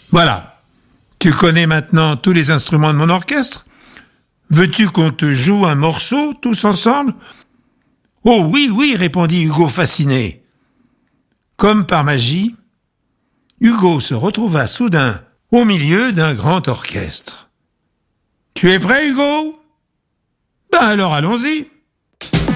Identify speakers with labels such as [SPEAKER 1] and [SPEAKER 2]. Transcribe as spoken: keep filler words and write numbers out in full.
[SPEAKER 1] Voilà, tu connais maintenant tous les instruments de mon orchestre ? Veux-tu qu'on te joue un morceau, tous ensemble ? Oh oui, oui, répondit Hugo fasciné. Comme par magie, Hugo se retrouva soudain au milieu d'un grand orchestre. Tu es prêt, Hugo ? Ben alors allons-y.